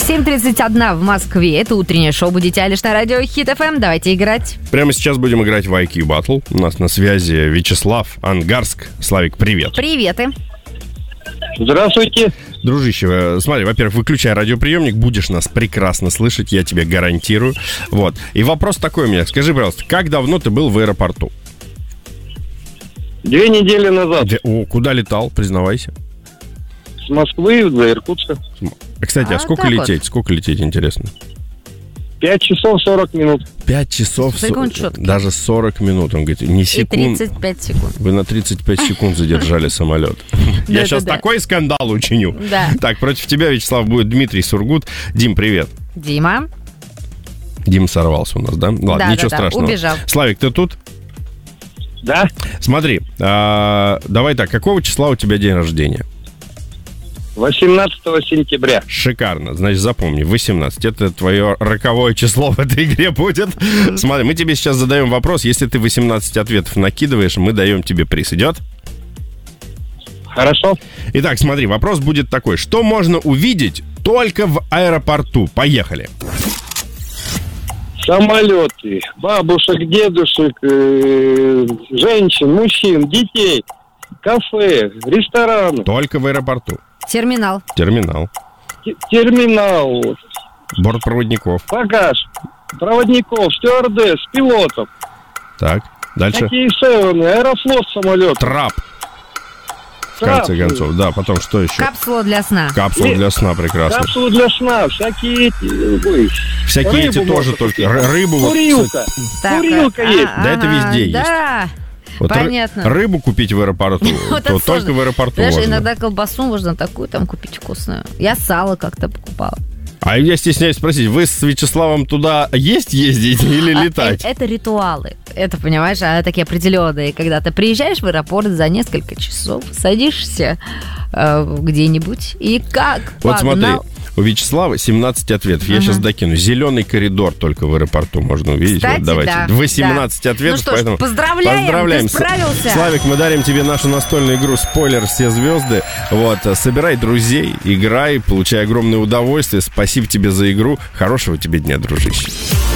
7:31 в Москве. Это утреннее шоу «Будете Алиш» на радио Хит ФМ. Давайте играть. Прямо сейчас будем играть в IQ Battle. У нас на связи Вячеслав, Ангарск. Славик, привет. Приветы. Здравствуйте. Дружище, смотри, во-первых, выключай радиоприемник, будешь нас прекрасно слышать, я тебе гарантирую. Вот. И вопрос такой у меня. Скажи, пожалуйста, как давно ты был в аэропорту? 2 недели назад. Куда летал, признавайся? С Москвы до Иркутска. Кстати, сколько лететь? Вот. Сколько лететь, интересно? 5 часов 40 минут. 5 часов, даже 40 минут. Он говорит, не секунд. И 35 секунд. Вы на 35 секунд задержали самолет. Я сейчас такой скандал учиню. Так, против тебя, Вячеслав, будет Дмитрий Сургут. Дим, привет. Дима. Дим сорвался у нас, да? Ладно, ничего страшного. Убежал. Славик, ты тут? Да. Смотри, давай так, какого числа у тебя день рождения? 18 сентября. Шикарно. Значит, запомни, 18. Это твое роковое число в этой игре будет. Смотри, мы тебе сейчас задаем вопрос. Если ты 18 ответов накидываешь, мы даем тебе приз. Идет? Хорошо. Итак, смотри, вопрос будет такой. Что можно увидеть только в аэропорту? Поехали. Самолеты, бабушек, дедушек, женщин, мужчин, детей, кафе, рестораны. Только в аэропорту. Терминал. Терминал. Бортпроводников. Багаж. Проводников, стюардесс, пилотов. Так, дальше. Такие севены, аэрофлот самолет. Трап. В конце концов, да, потом что еще? Капсула для сна. Капсула для сна, прекрасно. Капсула для сна, всякие эти тоже только. Рыбу. Курилка. Курилка есть. Да это везде есть. Да. Вот понятно. Рыбу купить в аэропорту, то только в аэропорту можно. Знаешь, иногда колбасу можно такую там купить вкусную. Я сало как-то покупала. А я стесняюсь спросить, вы с Вячеславом туда ездить или летать? Это ритуалы. Это, понимаешь, такие определенные. Когда ты приезжаешь в аэропорт за несколько часов, садишься где-нибудь и как вот смотри, у Вячеслава 17 ответов. Я сейчас докину. Зеленый коридор только в аэропорту можно увидеть. Кстати, вот давайте. 18 ответов. Ну что ж, поэтому поздравляем, ты справился. Славик, мы дарим тебе нашу настольную игру «Спойлер. Все звезды». Вот, собирай друзей, играй, получай огромное удовольствие. Спасибо тебе за игру. Хорошего тебе дня, дружище.